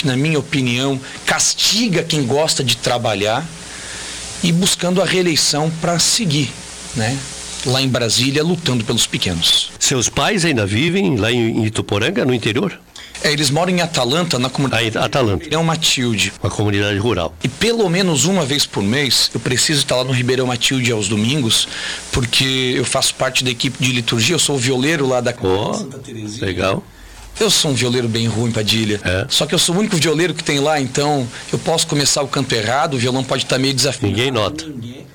que, na minha opinião, castiga quem gosta de trabalhar e buscando a reeleição para seguir, né, lá em Brasília, lutando pelos pequenos. Seus pais ainda vivem lá em Ituporanga, no interior? Eles moram em Atalanta, na comunidade Atalanta. Ribeirão Matilde. Uma comunidade rural. E pelo menos uma vez por mês, eu preciso estar lá no Ribeirão Matilde aos domingos, porque eu faço parte da equipe de liturgia, eu sou o violeiro lá da Santa Terezinha. Legal. Eu sou um violeiro bem ruim, Padilha. Só que eu sou o único violeiro que tem lá, então eu posso começar o canto errado, o violão pode estar meio desafinado. Ninguém nota.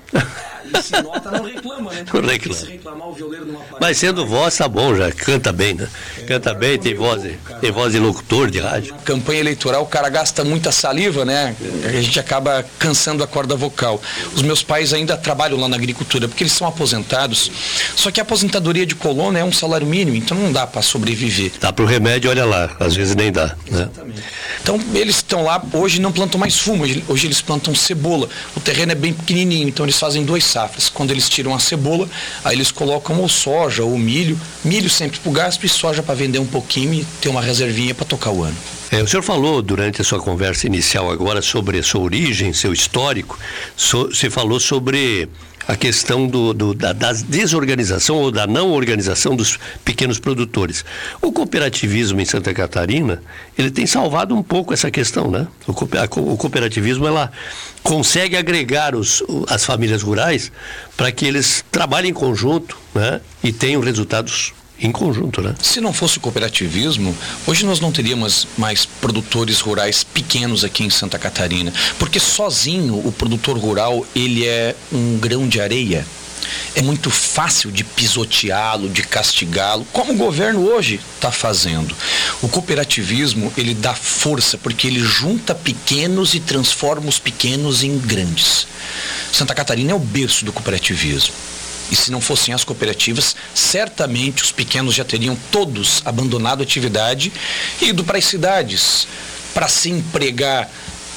E se nota, não reclama, né? Não reclama. Se reclamar, o violeiro não aparece. Mas sendo voz, tá bom já. Canta bem, né? Canta bem, tem voz de locutor de rádio. Na campanha eleitoral, o cara gasta muita saliva, né? A gente acaba cansando a corda vocal. Os meus pais ainda trabalham lá na agricultura, porque eles são aposentados. Só que a aposentadoria de colono é um salário mínimo, então não dá para sobreviver. Dá pro remédio, olha lá. Às vezes nem dá, né? Exatamente. Então, eles estão lá, hoje não plantam mais fumo, hoje eles plantam cebola. O terreno é bem pequenininho, então eles fazem 2 safras. Quando eles tiram a cebola, aí eles colocam ou soja ou milho sempre para o gasto e soja para vender um pouquinho e ter uma reservinha para tocar o ano. O senhor falou durante a sua conversa inicial agora sobre a sua origem, seu histórico, você falou sobre a questão da desorganização ou da não organização dos pequenos produtores. O cooperativismo em Santa Catarina, ele tem salvado um pouco essa questão, né? O cooperativismo, ela consegue agregar as famílias rurais para que eles trabalhem em conjunto, né? E tenham resultados em conjunto, né? Se não fosse o cooperativismo, hoje nós não teríamos mais produtores rurais pequenos aqui em Santa Catarina, porque sozinho o produtor rural, ele é um grão de areia. É muito fácil de pisoteá-lo, de castigá-lo, como o governo hoje está fazendo. O cooperativismo, ele dá força, porque ele junta pequenos e transforma os pequenos em grandes. Santa Catarina é o berço do cooperativismo. E se não fossem as cooperativas, certamente os pequenos já teriam todos abandonado a atividade e ido para as cidades para se empregar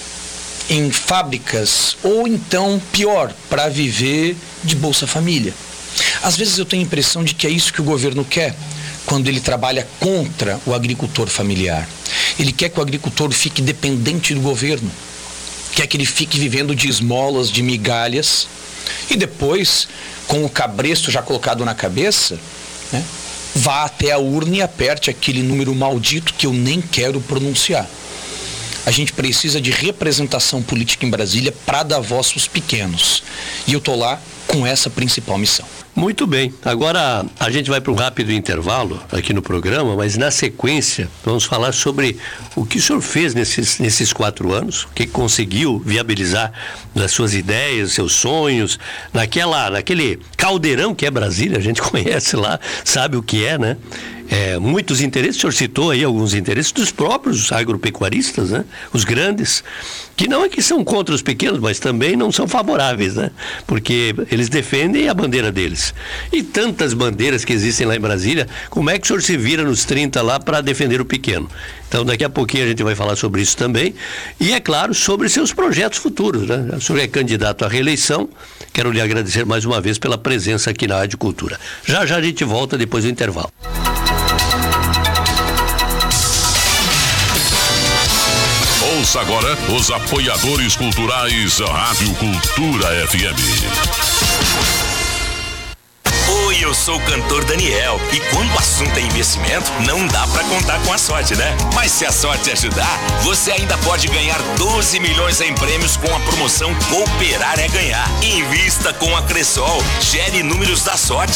em fábricas ou então, pior, para viver de Bolsa Família. Às vezes eu tenho a impressão de que é isso que o governo quer quando ele trabalha contra o agricultor familiar. Ele quer que o agricultor fique dependente do governo, quer que ele fique vivendo de esmolas, de migalhas, e depois, com o cabresto já colocado na cabeça, né, vá até a urna e aperte aquele número maldito que eu nem quero pronunciar. A gente precisa de representação política em Brasília para dar voz aos pequenos. E eu estou lá com essa principal missão. Muito bem. Agora a gente vai para um rápido intervalo aqui no programa, mas na sequência vamos falar sobre o que o senhor fez nesses 4 anos, o que conseguiu viabilizar das suas ideias, seus sonhos, naquele caldeirão que é Brasília, a gente conhece lá, sabe o que é, né? Muitos interesses, o senhor citou aí alguns interesses dos próprios agropecuaristas, né? Os grandes, que não é que são contra os pequenos, mas também não são favoráveis, né? Porque eles defendem a bandeira deles. E tantas bandeiras que existem lá em Brasília, como é que o senhor se vira nos 30 lá para defender o pequeno? Então daqui a pouquinho a gente vai falar sobre isso também. E é claro, sobre seus projetos futuros, né? O senhor é candidato à reeleição. Quero lhe agradecer mais uma vez pela presença aqui na Rádio Cultura. Já já a gente volta depois do intervalo. Ouça agora os apoiadores culturais Rádio Cultura FM. Oi, eu sou o cantor Daniel e quando o assunto é investimento, não dá pra contar com a sorte, né? Mas se a sorte ajudar, você ainda pode ganhar 12 milhões em prêmios com a promoção Cooperar é Ganhar. Invista com a Cressol, gere números da sorte.